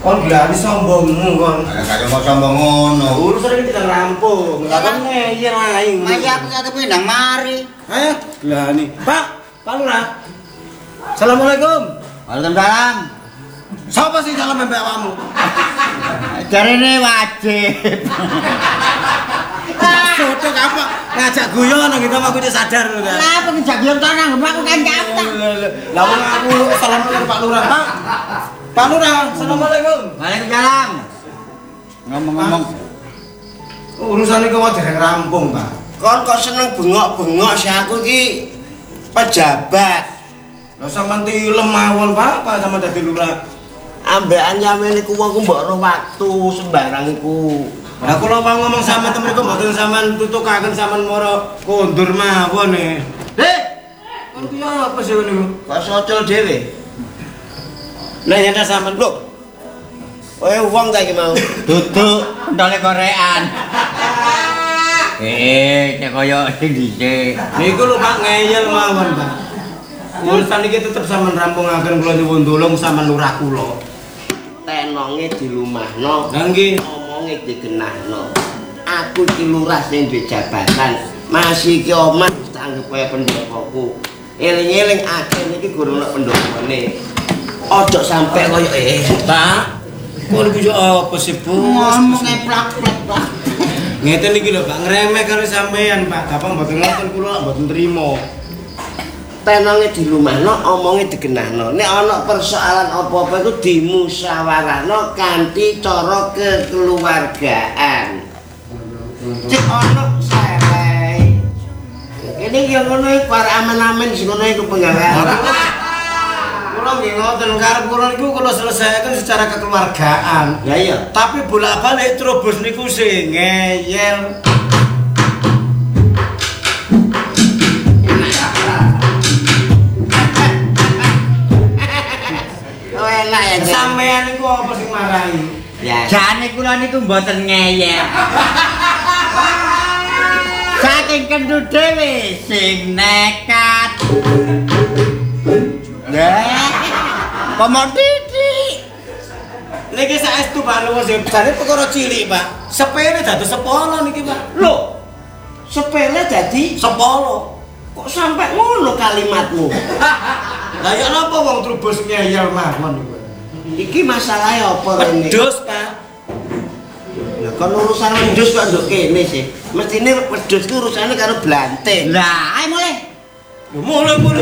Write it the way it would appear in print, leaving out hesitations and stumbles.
Kon glani sombongmu kon. Kaya mau sombong ngono. Urusan iki tidak rampung. Lah kon ngeyel ae. Mas aku kate pindang mari. Ayo, glani. Pak Lurah. Assalamualaikum. Waalaikumsalam. Siapa sih dalam mbak kamu? Jarene wajib. Foto apa? Ngajak guyon gitu aku udah sadar lho kan. Lah apa ngajak guyon tanang aku kan capek. Lah wong aku assalamualaikum Pak Lurah. Pak Lurah, assalamualaikum. Waalaikumsalam. Ngomong-ngomong urusan iki wae dereng rampung, Pak. Kon kok seneng bengok-bengok sih aku iki pejabat. Lah sampean tilem mawon, Pak, sama dadi lurah. Ambekan yamen iku wong ku mbok ro waktu sembarang iku. Lah kula ngomong sama temen iku mboten sampean tutukaken sampean moro kondur mawon e. Dek. Kon ki apa sih niku? Kok socol dhewe? Lah nyata sampean lho. Kowe wong ta iki mau. duduk ndole korean. Cek koyo sing dhisik. Niku lho Pak ngeyel mawon, Pak. Urusan iki tetep sampean rampungaken kula nyuwun tulung sampean lurah kula. Tenonge dilumahno, Lah nggih. omonge digenahno. Aku iki lurah sing duwe jabatan. Masih iki omah tak anggap kaya pendopoku. Eling-eling akhir iki gurung ana pendopone. Ojo sampe koyo Pak. Kok niku yo apa sih, Bu? Ngomong plak-plak. Ngeten iki lho, Pak, ngremeh karo sampean, Pak. Gampang mboten ngoten kula mboten trima. tenonge dilumahno, omonge digenahno. Nek ana persoalan apa-apa iku dimusyawarahno kanthi cara kekeluargaan. Cek ana sae. Ini yang ngono iku para aman-aman sing ngono iku penggawean. Kula nggih ngoten karep kula niku kula selesaikan secara kekeluargaan. Ya iya. Tapi bolak-balik terobos niku sing ngeyel. Enak ya. Sampean niku apa sing marahi? Ya. Jane kula niku mboten ngeyel. Saking kendut dhewe sing nekat. Komoditi. Niki saestu Pak Luwes jane perkara cilik, Pak. Sepele dados sepolo niki, Pak. Loh. Sepele dadi Sepolo. kok sampai ngono kalimatmu? Lah ya napa wong trubus ngeyel mawon niku? Iki masalahe apa rene? Pedus, Pak. Lah kon urusan wedhus kok nduk kene sih. Mestine wedhus ku urusane karo blante. Lah, ae mulai. Mulai